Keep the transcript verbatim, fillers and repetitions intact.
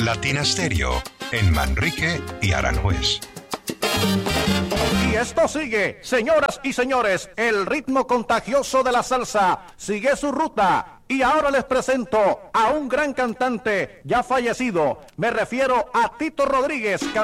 Latina Stereo, en Manrique y Aranjuez. Y esto sigue, señoras y señores, el ritmo contagioso de la salsa sigue su ruta. Y ahora les presento a un gran cantante ya fallecido. Me refiero a Tito Rodríguez.